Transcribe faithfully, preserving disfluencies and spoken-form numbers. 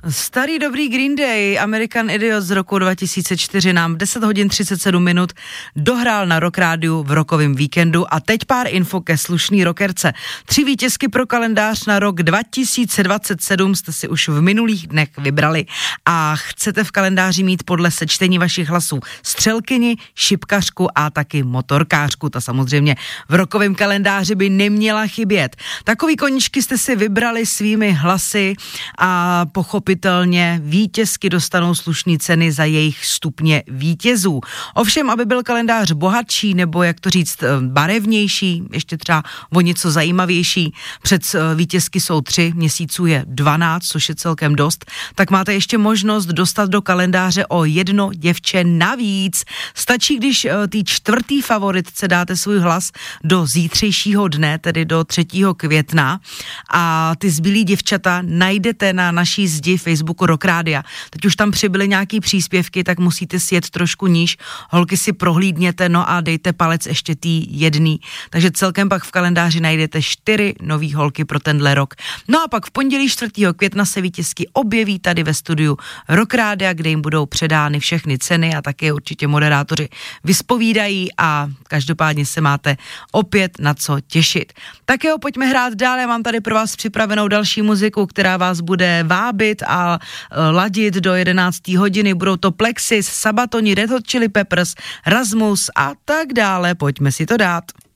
Starý dobrý Green Day, American Idiot z roku dva tisíce čtyři nám deset hodin třicet sedm minut dohrál na Rock Rádiu v rokovém víkendu a teď pár info ke slušný rockerce. Tři vítězky pro kalendář na rok dva tisíce dvacet sedm jste si už v minulých dnech vybrali a chcete v kalendáři mít podle sečtení vašich hlasů střelkyni, šipkařku a taky motorkářku. Ta samozřejmě v rokovém kalendáři by neměla chybět. Takový koníčky jste si vybrali svými hlasy a pochopitelně vítězky dostanou slušné ceny za jejich stupně vítězů. Ovšem, aby byl kalendář bohatší nebo, jak to říct, barevnější, ještě třeba o něco zajímavější, před vítězky jsou tři, měsíců je dvanáct, což je celkem dost, tak máte ještě možnost dostat do kalendáře o jedno děvče navíc. Stačí, když tý čtvrtý favoritce dáte svůj hlas do zítřejšího dne, tedy do třetího května, a ty zbylí děvčata najdete na naší zdi Facebooku Rock Rádia. Teď už tam přibyly nějaký příspěvky, tak musíte sjet trošku níž. Holky si prohlídněte, no a dejte palec ještě tý jedný. Takže celkem pak v kalendáři najdete čtyři nový holky pro tenhle rok. No a pak v pondělí čtvrtého května se vítězky objeví tady ve studiu Rock Rádia, kde jim budou předány všechny ceny a také určitě moderátoři vyspovídají a každopádně se máte opět na co těšit. Tak jo, pojďme hrát dál. Já mám tady pro vás připravenou další muziku, která vás bude vábit a ladit do jedenácté hodiny. Budou to Plexis, Sabatoni, Red Hot Chili Peppers, Rasmus a tak dále. Pojďme si to dát.